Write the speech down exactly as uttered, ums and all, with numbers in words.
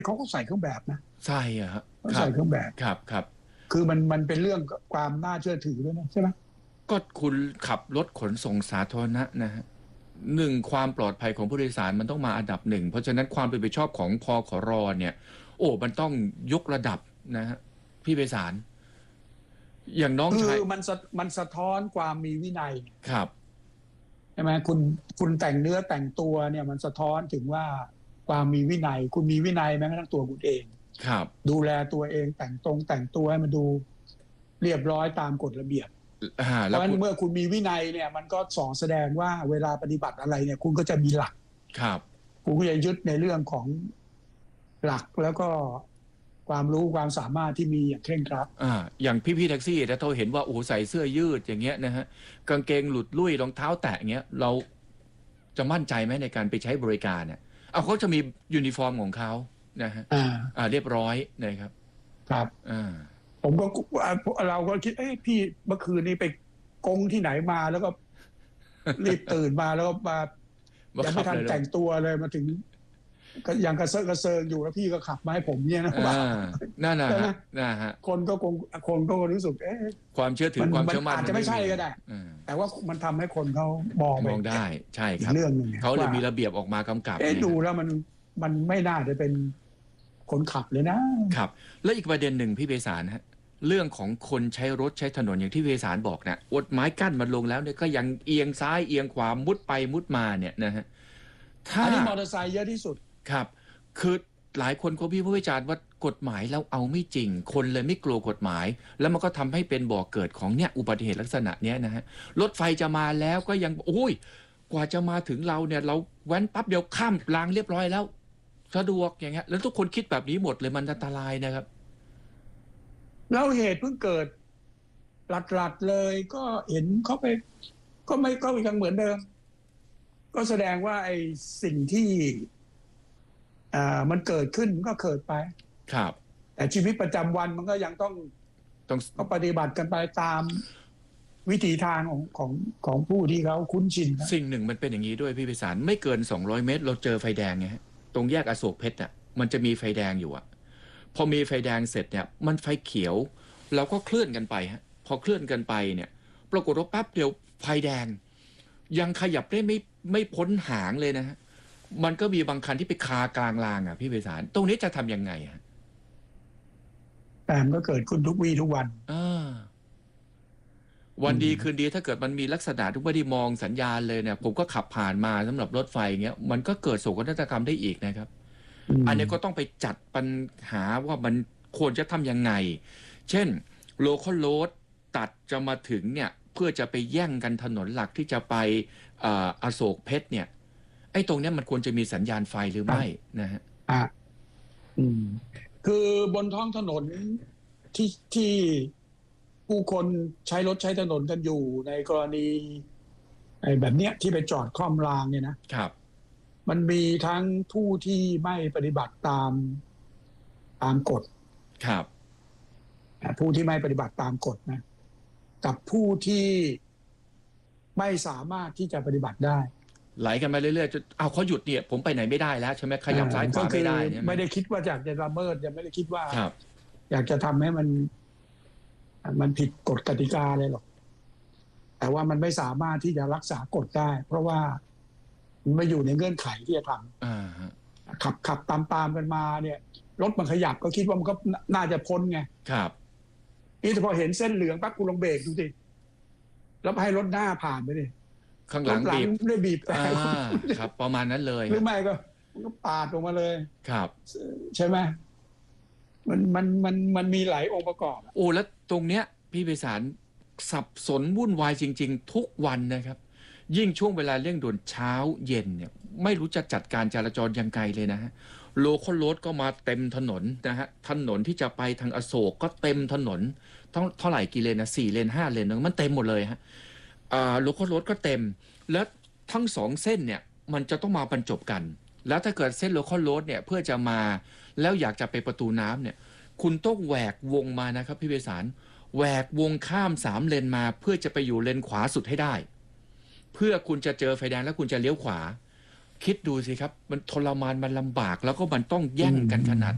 เขาก็ใส่เครื่องแบบนะใช่อะครับเขาใส่เครื่องแบบครับครับคือมันมันเป็นเรื่องความน่าเชื่อถือด้วยนะใช่ไหมก็คุณขับรถขนส่งสาธารณะนะฮะหนึ่งความปลอดภัยของผู้โดยสารมันต้องมาอันดับหนึ่งเพราะฉะนั้นความเป็นไปชอบของพขรเนี่ยโอ้มันต้องยกระดับนะฮะพี่ไพศาลอย่างน้องคือชายมันมันสะท้อนความมีวินัยครับใช่ไหมคุณคุณแต่งเนื้อแต่งตัวเนี่ยมันสะท้อนถึงว่าความมีวินัยคุณมีวินัยแม้กระทั่งตัวคุณเองครับดูแลตัวเองแต่งตรงแต่งตัวให้มันดูเรียบร้อยตามกฎระเบียบอ่าเพแล้วคุณราะฉะนั้นเมื่อคุณมีวินัยเนี่ยมันก็ส่อแสดงว่าเวลาปฏิบัติอะไรเนี่ยคุณก็จะมีหลักครับคุณก็จะยึดในเรื่องของหลักแล้วก็ความรู้ความสามารถที่มีอย่างเคร่งครัดอ่าอย่างพี่ๆแท็กซี่ถ้าเราเห็นว่าโอ้ใส่เสื้อยืดอย่างเงี้ยนะฮะกางเกงหลุดลุ่ยรองเท้าแตะเงี้ยเราจะมั่นใจไหมในการไปใช้บริการเนี่ยเอาเขาจะมียูนิฟอร์มของเขานะฮะอ่าอ่าเรียบร้อยนะครับครับอ่าผมก็เราก็คิดเอ้พี่เมื่อคืนนี้ไปกงที่ไหนมาแล้วก็รีบตื่นมาแล้วก็มายังไม่ทันแต่งตัวเลยมาถึงก็ยังกระเซาะกระเซิงอยู่แล้วพี่ก็ขับมาให้ผมเนี่ยนะว่านั่นนะฮะนะฮะคนก็คงคนก็รู้สึกเอ๊ะความเชื่อถือความเชื่อมั่นอาจจะไม่ใช่ก็ได้แต่ว่ามันทำให้คนเขามองมองได้ใช่ครับเรื่องนึงเขาเลยมีระเบียบออกมากำกับเอ๊ะดูแล้วมันมันไม่น่าจะเป็นคนขับเลยนะครับแล้วอีกประเด็นหนึ่งพี่เบสารฮะเรื่องของคนใช้รถใช้ถนนอย่างที่เวสารบอกนะอดไม้กั้นมันลงแล้วเนี่ยก็ยังเอียงซ้ายเอียงขวามุดไปมุดมาเนี่ยนะฮะถ้าอันนี้มอเตอร์ไซค์เยอะที่สุดครับคือหลายคนเขาพี่ผู้วิจารณ์ว่ากฎหมายเราเอาไม่จริงคนเลยไม่กลัวกฎหมายแล้วมันก็ทำให้เป็นบ่อเกิดของเนี่ยอุบัติเหตุลักษณะเนี้ยนะฮะรถไฟจะมาแล้วก็ยังโอ้ยกว่าจะมาถึงเราเนี่ยเราแว้นปั๊บเดียวข้ามรางเรียบร้อยแล้วสะดวกอย่างเงี้ยแล้วทุกคนคิดแบบนี้หมดเลยมันอันตรายนะครับแล้วเหตุเพิ่งเกิดหลัดๆเลยก็เห็นเขาไปก็ไม่ก็ยังเหมือนเดิมก็แสดงว่าไอ้สิ่งที่อ่ามันเกิดขึ้นก็เกิดไปครับแต่ชีวิตประจำวันมันก็ยังต้องต้องก็ปฏิบัติกันไปตามวิถีทางของของของผู้ที่เขาคุ้นชินสิ่งหนึ่งมันเป็นอย่างนี้ด้วยพี่พิสารไม่เกินสองร้อยเมตรเราเจอไฟแดงไงฮะตรงแยกอโศกเพชรอ่ะมันจะมีไฟแดงอยู่อ่ะพอมีไฟแดงเสร็จเนี่ยมันไฟเขียวเราก็เคลื่อนกันไปฮะพอเคลื่อนกันไปเนี่ยปรากฏว่าแป๊บเดียวไฟแดงยังขยับได้ไม่ไม่พ้นหางเลยนะฮะมันก็มีบางคันที่ไปคากลางรางอ่ะพี่พิสารตรงนี้จะทำยังไงฮะแต่มันก็เกิดขึ้นทุกวี่ทุกวันอ่าวันดีคืนดีถ้าเกิดมันมีลักษณะทุกไม่ได้มองสัญญาณเลยเนี่ยผมก็ขับผ่านมาสำหรับรถไฟเงี้ยมันก็เกิดโศกนาฏกรรมได้อีกนะครับอันนี้ก็ต้องไปจัดปัญหาว่ามันควรจะทำยังไงเช่นโลคอลโรดตัดจะมาถึงเนี่ยเพื่อจะไปแย่งกันถนนหลักที่จะไปอโศกเพชรเนี่ยไอ้ตรงนี้มันควรจะมีสัญญาณไฟหรือไม่นะฮะอ่าอืมคือบนท้องถนนที่ที่ผู้คนใช้รถใช้ถนนกันอยู่ในกรณีไอ้แบบเนี้ยที่ไปจอดคล่อมรางเนี่ยนะครับมันมีทั้งผู้ที่ไม่ปฏิบัติตามตามกฎครับผู้ที่ไม่ปฏิบัติตามกฎนะกับผู้ที่ไม่สามารถที่จะปฏิบัติได้ไหลกันมาเรื่อยๆจนเอาเขาหยุดเนี่ยผมไปไหนไม่ได้แล้วใช่ไหมขยับซ้ายขวาไม่ได้เนี่ยไม่ได้คิดว่าอยากจะละเมิดยังไม่ได้คิดว่าอยากจะทำให้มันมันผิดกฎกติกาเลยหรอกแต่ว่ามันไม่สามารถที่จะรักษากฎได้เพราะว่ามันไม่อยู่ในเงื่อนไขที่จะทำขับขับตามตามกันมาเนี่ยรถมันขยับก็คิดว่ามันก็น่าจะพ้นไงครับนี่แต่พอเห็นเส้นเหลืองปั๊บกูลองเบรกดูสิแล้วให้รถหน้าผ่านไปดิข้างหลังบีบด้วยบีบแต่ครับประมาณนั้นเลยหรือไม่ก็ก็ปาดลงมาเลยครับใช่ไหมมันมันมันมันมีหลายองค์ประกอบโอ้แล้วตรงเนี้ยพี่ไพศาลสับสนวุ่นวายจริงๆทุกวันนะครับยิ่งช่วงเวลาเร่งด่วนเช้าเย็นเนี่ยไม่รู้จะจัดการจราจรยังไงเลยนะฮะโลคอลโรดก็มาเต็มถนนนะฮะถนนที่จะไปทางอโศกก็เต็มถนนเท่าเท่าไหร่กี่เลนนะสี่เลนห้าเลนมันเต็มหมดเลยฮะอ่าโลคอลโรดก็เต็มแล้วทั้งสองเส้นเนี่ยมันจะต้องมาบรรจบกันแล้วถ้าเกิดเส้นโลคอลโรดเนี่ยเพื่อจะมาแล้วอยากจะไปประตูน้ำเนี่ยคุณต้องแหวกวงมานะครับพี่ไพศาลแหวกวงข้ามสามเลนมาเพื่อจะไปอยู่เลนขวาสุดให้ได้เพื่อคุณจะเจอไฟแดงแล้วคุณจะเลี้ยวขวาคิดดูสิครับมันทรมานมันลำบากแล้วก็มันต้องแย่งกันขนาด